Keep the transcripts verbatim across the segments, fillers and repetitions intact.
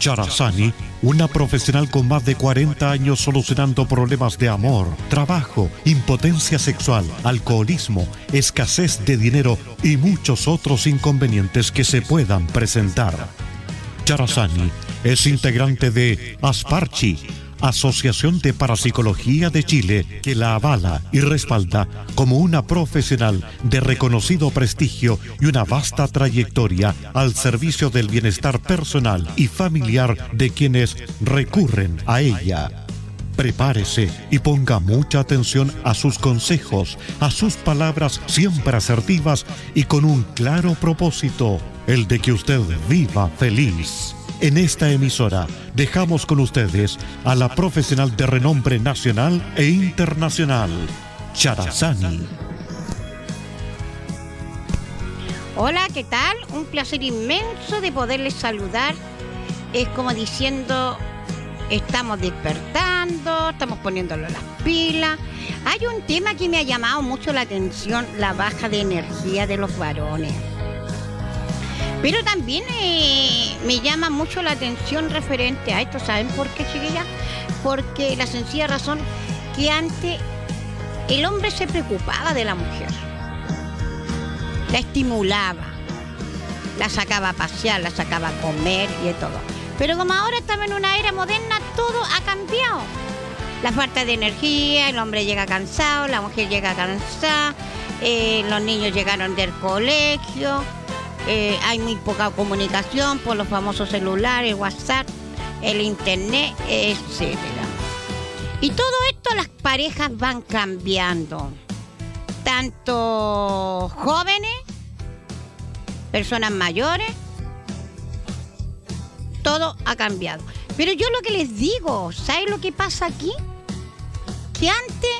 Charazani, una profesional con más de cuarenta años solucionando problemas de amor, trabajo, impotencia sexual, alcoholismo, escasez de dinero y muchos otros inconvenientes que se puedan presentar. Charazani es integrante de Asparchi, Asociación de Parapsicología de Chile, que la avala y respalda como una profesional de reconocido prestigio y una vasta trayectoria al servicio del bienestar personal y familiar de quienes recurren a ella. Prepárese y ponga mucha atención a sus consejos, a sus palabras siempre asertivas y con un claro propósito, el de que usted viva feliz. En esta emisora dejamos con ustedes a la profesional de renombre nacional e internacional, Charazani. Hola, ¿qué tal? Un placer inmenso de poderles saludar. Es como diciendo, estamos despertando, estamos poniéndolo las pilas. Hay un tema que me ha llamado mucho la atención, la baja de energía de los varones. Pero también eh, me llama mucho la atención referente a esto. ¿Saben por qué, chiquillas? Porque la sencilla razón que antes el hombre se preocupaba de la mujer. La estimulaba, la sacaba a pasear, la sacaba a comer y de todo. Pero como ahora estamos en una era moderna, todo ha cambiado. La falta de energía, el hombre llega cansado, la mujer llega cansada, eh, los niños llegaron del colegio. Eh, hay muy poca comunicación por los famosos celulares, WhatsApp, el internet, etcétera. Y todo esto las parejas van cambiando. Tanto jóvenes, personas mayores, todo ha cambiado. Pero yo lo que les digo, ¿saben lo que pasa aquí? Que antes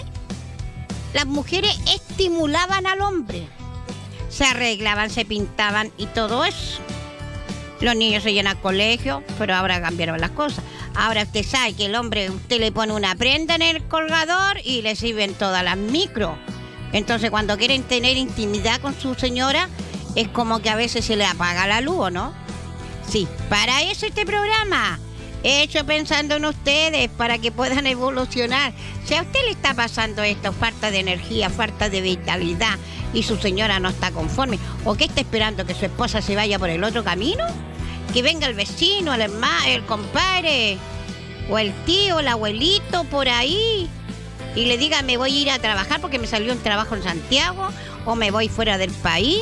las mujeres estimulaban al hombre. Se arreglaban, se pintaban y todo eso. Los niños se llenan al colegio, pero ahora cambiaron las cosas. Ahora usted sabe que el hombre, usted le pone una prenda en el colgador y le sirven todas las micros. Entonces cuando quieren tener intimidad con su señora, es como que a veces se le apaga la luz, ¿no? Sí, para eso este programa. He hecho pensando en ustedes para que puedan evolucionar. Si a usted le está pasando esto, falta de energía, falta de vitalidad, y su señora no está conforme, o que está esperando que su esposa se vaya por el otro camino, que venga el vecino, el hermano, el compadre, o el tío, el abuelito por ahí, y le diga, me voy a ir a trabajar porque me salió un trabajo en Santiago, o me voy fuera del país,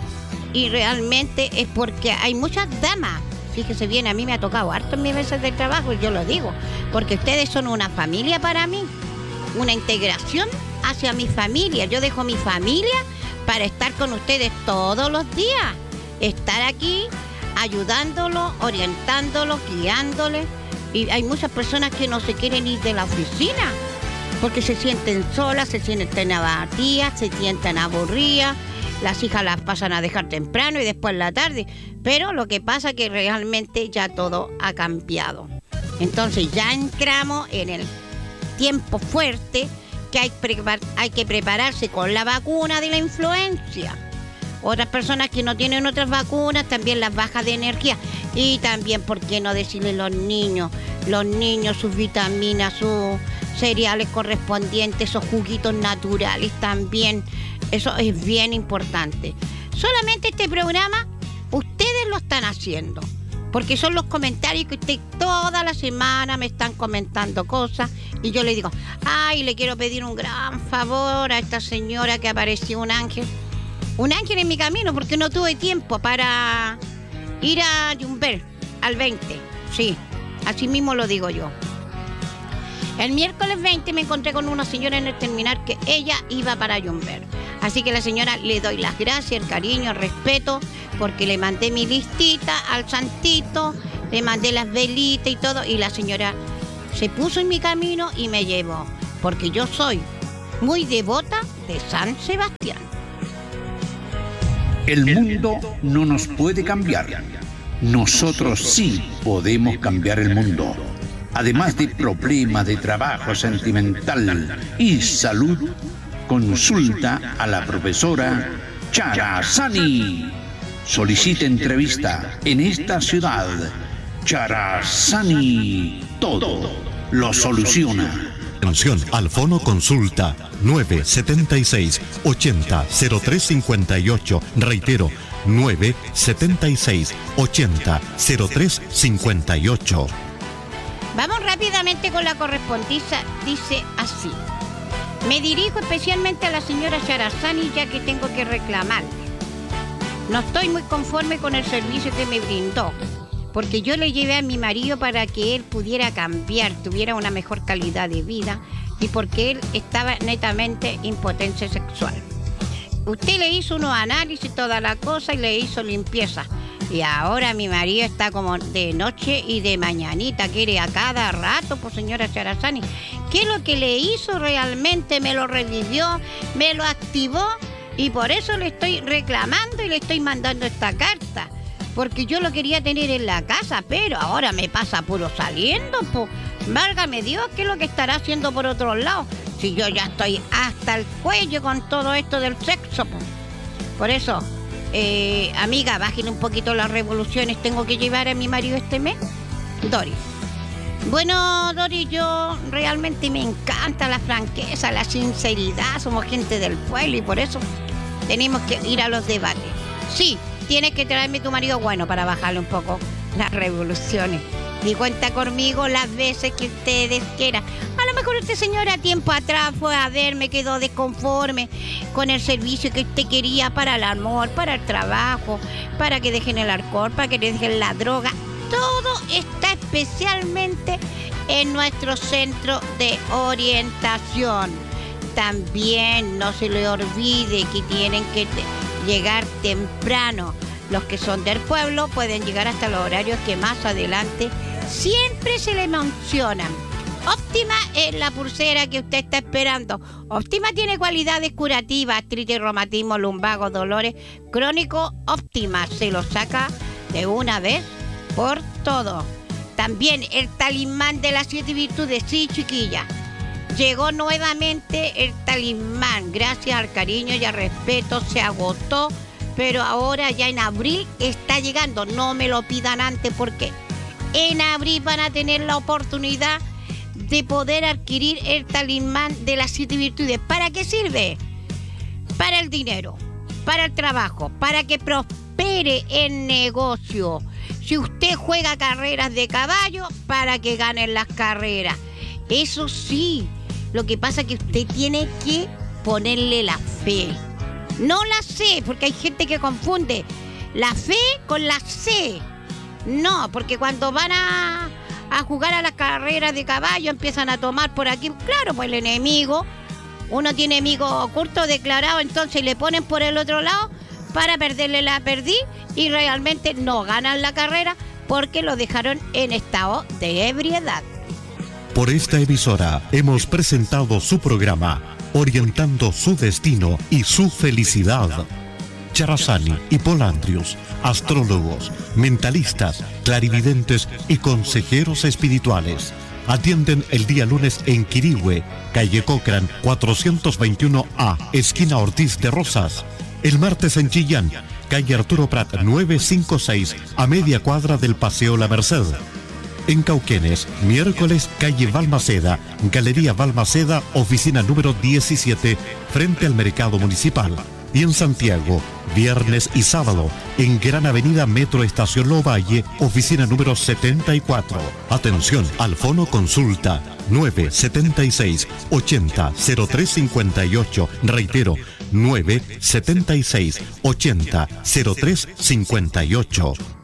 y realmente es porque hay muchas damas. Fíjese bien, a mí me ha tocado harto en mis veces de trabajo, y yo lo digo, porque ustedes son una familia para mí, una integración hacia mi familia. Yo dejo mi familia para estar con ustedes todos los días, estar aquí ayudándolos, orientándolos, guiándoles. Y hay muchas personas que no se quieren ir de la oficina porque se sienten solas, se sienten abatidas, se sienten aburridas. Las hijas las pasan a dejar temprano y después en la tarde. Pero lo que pasa es que realmente ya todo ha cambiado. Entonces ya entramos en el tiempo fuerte que hay, prepar- hay que prepararse con la vacuna de la influencia. Otras personas que no tienen otras vacunas, también las bajas de energía. Y también, ¿por qué no decirle a los niños? Los niños, sus vitaminas, sus cereales correspondientes, esos juguitos naturales también. Eso es bien importante. Solamente este programa, ustedes lo están haciendo. Porque son los comentarios que ustedes toda la semana me están comentando cosas. Y yo le digo, ay, le quiero pedir un gran favor a esta señora que apareció un ángel. Un ángel en mi camino, porque no tuve tiempo para ir a Yumber al veinte. Sí, así mismo lo digo yo. El miércoles veinte me encontré con una señora en el terminal que ella iba para Yumber. Así que a la señora le doy las gracias, el cariño, el respeto, porque le mandé mi listita al santito, le mandé las velitas y todo, y la señora se puso en mi camino y me llevó, porque yo soy muy devota de San Sebastián. El mundo no nos puede cambiar. Nosotros sí podemos cambiar el mundo. Además de problemas de trabajo sentimental y salud, consulta a la profesora Charazani. Solicite entrevista en esta ciudad Charazani todo lo soluciona. Atención, al fono consulta nueve setenta y seis, ochenta, cero tres cincuenta y ocho. Reitero, nueve setenta y seis, ochenta, cero tres cincuenta y ocho. Vamos rápidamente con la correspondiza. Dice así: me dirijo especialmente a la señora Charazani, ya que tengo que reclamarle. No estoy muy conforme con el servicio que me brindó, porque yo le llevé a mi marido para que él pudiera cambiar, tuviera una mejor calidad de vida, y porque él estaba netamente impotencia sexual. Usted le hizo unos análisis, toda la cosa, y le hizo limpieza. Y ahora mi marido está como de noche y de mañanita, quiere a cada rato, pues señora Charazani. ¿Qué es lo que le hizo realmente? Me lo revivió, me lo activó, y por eso le estoy reclamando y le estoy mandando esta carta. Porque yo lo quería tener en la casa, pero ahora me pasa puro saliendo, pues. Válgame Dios, ¿qué es lo que estará haciendo por otro lado? Si yo ya estoy hasta el cuello con todo esto del sexo, pues. Por eso, eh, amiga, bájenle un poquito las revoluciones. Tengo que llevar a mi marido este mes. Dori. Bueno, Dori, yo realmente me encanta la franqueza, la sinceridad. Somos gente del pueblo y por eso tenemos que ir a los debates. Sí, tienes que traerme tu marido bueno para bajarle un poco las revoluciones. Y cuenta conmigo las veces que ustedes quieran. A lo mejor usted, señora, tiempo atrás fue a verme, quedó desconforme con el servicio que usted quería para el amor, para el trabajo, para que dejen el alcohol, para que dejen la droga. Todo está especialmente en nuestro centro de orientación. También no se le olvide que tienen que te- llegar temprano. Los que son del pueblo pueden llegar hasta los horarios que más adelante siempre se le mencionan. Óptima es la pulsera que usted está esperando. Óptima tiene cualidades curativas, artritis, reumatismo, lumbago, dolores crónicos. Óptima se lo saca de una vez por todo. También el talismán de las siete virtudes. Sí, chiquilla, llegó nuevamente el talismán. Gracias al cariño y al respeto se agotó, pero ahora ya en abril está llegando. No me lo pidan antes, porque en abril van a tener la oportunidad de poder adquirir el talismán de las siete virtudes. ¿Para qué sirve? Para el dinero, para el trabajo, para que prospere el negocio. Si usted juega carreras de caballo, para que ganen las carreras. Eso sí, lo que pasa es que usted tiene que ponerle la fe. No la C, porque hay gente que confunde la fe con la C. No, porque cuando van a, a jugar a las carreras de caballo empiezan a tomar por aquí. Claro, pues el enemigo, uno tiene enemigo oculto declarado, entonces le ponen por el otro lado para perderle la perdiz y realmente no ganan la carrera porque lo dejaron en estado de ebriedad. Por esta emisora hemos presentado su programa, orientando su destino y su felicidad. Charazani y Polandrius, astrólogos, mentalistas, clarividentes y consejeros espirituales. Atienden el día lunes en Quirihue, calle Cochrane cuatrocientos veintiuno A, esquina Ortiz de Rosas. El martes en Chillán, calle Arturo Prat novecientos cincuenta y seis, a media cuadra del Paseo La Merced. En Cauquenes, miércoles, calle Balmaceda, Galería Balmaceda, oficina número diecisiete, frente al Mercado Municipal. Y en Santiago, viernes y sábado, en Gran Avenida Metro Estación Lovalle, oficina número setenta y cuatro. Atención, al fono consulta nueve setenta y seis, ochenta, cero tres cincuenta y ocho. Reitero, nueve setenta y seis, ochenta, cero tres cincuenta y ocho.